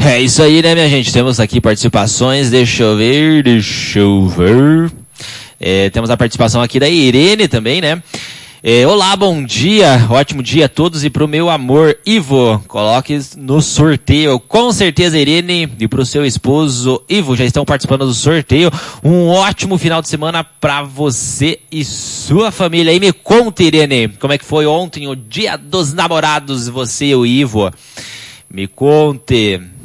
É isso aí, né, minha gente? Temos aqui participações, deixa eu ver. Temos a participação aqui da Irene também, né? Olá, bom dia, ótimo dia a todos e pro meu amor Ivo, coloque no sorteio, com certeza Irene, e pro seu esposo Ivo, já estão participando do sorteio, um ótimo final de semana pra você e sua família. E me conta, Irene, como é que foi ontem o dia dos namorados, você e o Ivo? Me conte.